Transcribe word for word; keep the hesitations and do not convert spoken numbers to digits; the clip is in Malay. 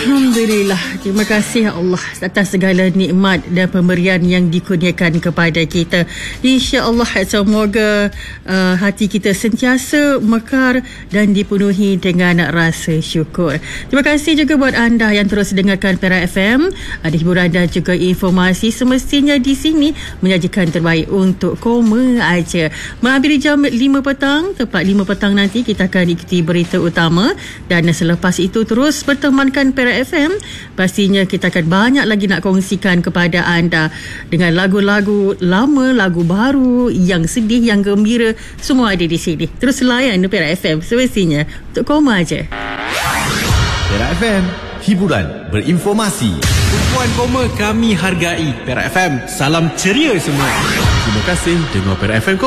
Alhamdulillah. Terima kasih Allah atas segala nikmat dan pemberian yang dikurniakan kepada kita. InsyaAllah semoga uh, hati kita sentiasa mekar dan dipenuhi dengan rasa syukur. Terima kasih juga buat anda yang terus dengarkan Perak F M. Ada hiburan dan juga informasi semestinya di sini menyajikan terbaik untuk koma aja. Menghampiri jam lima petang, tepat lima petang nanti kita akan ikuti berita utama dan selepas itu terus bertemankan Perak F M. Pastinya kita akan banyak lagi nak kongsikan kepada anda dengan lagu-lagu lama, lagu baru, yang sedih, yang gembira, semua ada di sini. Terus layan Perak F M semestinya untuk koma aja. Perak F M, hiburan berinformasi. Puan koma kami hargai. Perak F M, salam ceria semua. Terima kasih dengar Perak F M.